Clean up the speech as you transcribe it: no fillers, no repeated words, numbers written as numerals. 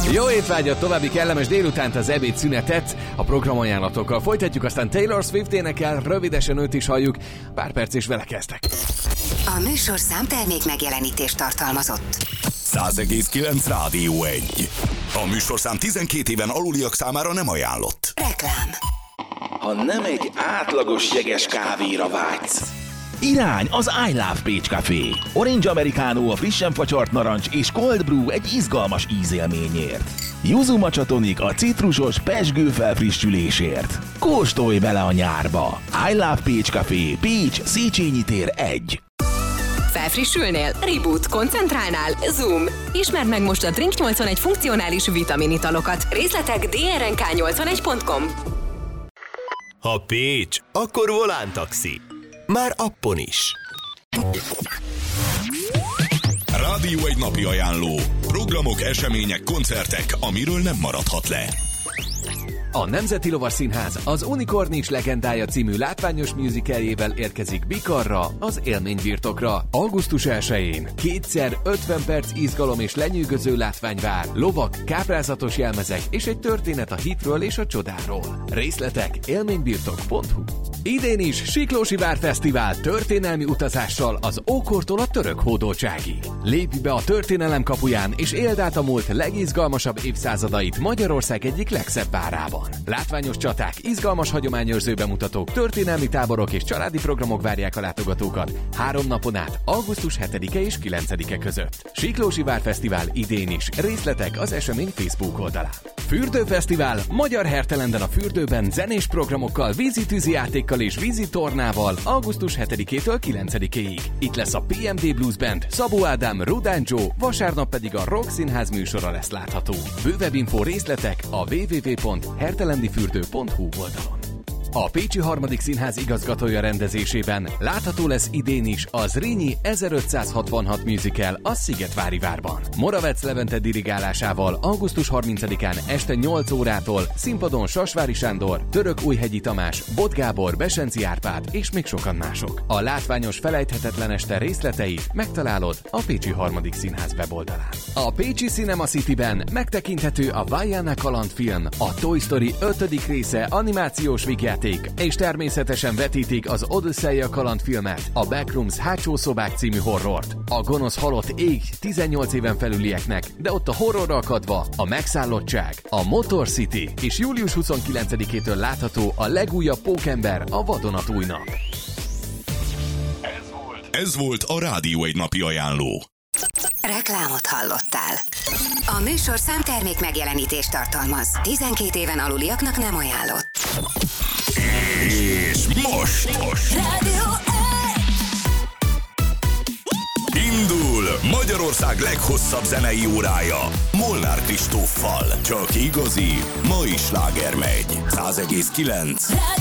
Jó étvágyat, további kellemes délutánt, az ebédszünetet a programajánlatokkal folytatjuk, aztán Taylor Swift énekel, rövidesen őt is halljuk, pár perc és vele kezdtek. A műsorszám termék megjelenítést tartalmazott. 100,9 Rádió 1. A műsorszám 12 éven aluliak számára nem ajánlott. Reklám. Ha nem egy átlagos jeges kávéra vágysz. Irány az I Love Pécs Café. Orange Americano a frissen facsart narancs és Cold Brew egy izgalmas ízélményért. Yuzu Matcha Tonic a citrusos pezsgő felfrissülésért. Kóstolj bele a nyárba. I Love Pécs Café, Pécs, Széchenyi tér 1. Felfrissülnél? Reboot. Koncentrálnál? Zoom. Ismerd meg most a Drink 81 funkcionális vitaminitalokat. Részletek drnk81.com. Ha Pécs, akkor Volán Taxi. Már appon is. Rádió egy napi ajánló. Programok, események, koncertek, amiről nem maradhat le. A Nemzeti Lovas Színház az Unikornis legendája című látványos musicaljével érkezik Bikarra, az élménybirtokra. Augusztus 1-én kétszer 50 perc izgalom és lenyűgöző látvány vár, lovak, káprázatos jelmezek és egy történet a hitről és a csodáról. Részletek élménybirtok.hu. Idén is Siklósi Várfesztivál történelmi utazással az ókortól a török hódoltságig. Lépj be a történelem kapuján és éld át a múlt legizgalmasabb évszázadait Magyarország egyik legszebb várában. Látványos csaták, izgalmas hagyományőrző bemutatók, történelmi táborok és családi programok várják a látogatókat 3 napon át, augusztus 7-e és 9-e között. Siklósi Várfesztivál idén is. Részletek az esemény Facebook oldalán. Fürdőfesztivál, magyar Hertelenden a fürdőben zenés programokkal, vízi-tűzi játékkal és vízi tornával augusztus 7-től 9-ig. Itt lesz a PMD Blues Band, Szabó Ádám, Rudán Joe, vasárnap pedig a Rock Színház műsora lesz látható. Bővebb info, részletek a www.hertelendifürtő.hu oldalon. A Pécsi Harmadik Színház igazgatója rendezésében látható lesz idén is a Zrínyi 1566 musical a Szigetvári várban. Moravec Levente dirigálásával augusztus 30-án este 8 órától színpadon Sasvári Sándor, Törökújhegyi Tamás, Bot Gábor, Besenci Árpád és még sokan mások. A látványos felejthetetlen este részleteit megtalálod a Pécsi Harmadik Színház weboldalán. A Pécsi Cinema Cityben megtekinthető a Vaiana kalandfilm, a Toy Story 5. része animációs vígjáték, és természetesen vetítik az Odüsszeia kalandfilmet, a Backrooms hátsó szobák című horrort. A gonosz halott ég 18 éven felülieknek, de ott a horrorra akadva a megszállottság, a Motor City, és július 29-től látható a legújabb Pókember, a vadonatúj nap. Ez volt a Rádió egy napi ajánló. Reklámot hallottál. A műsorszám termék megjelenítést tartalmaz. 12 éven aluliaknak nem ajánlott. És most Rádió indul Magyarország leghosszabb zenei órája Molnár Kristóffal. Csak igazi, mai sláger megy. 100,9